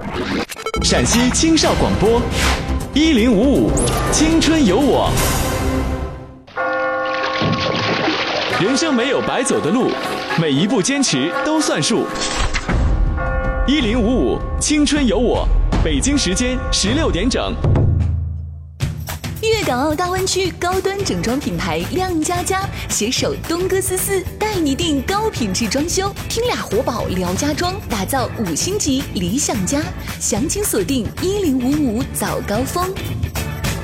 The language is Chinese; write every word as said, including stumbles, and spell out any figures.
陕西青少广播一零五五青春有我。人生没有白走的路，每一步坚持都算数。一零五五青春有我，北京时间十六点整。 粤港澳大湾区高端整装品牌亮佳佳携手东哥思思，带你定高品质装修，听俩活宝聊家装，打造五星级理想家。详情锁定一零五五早高峰。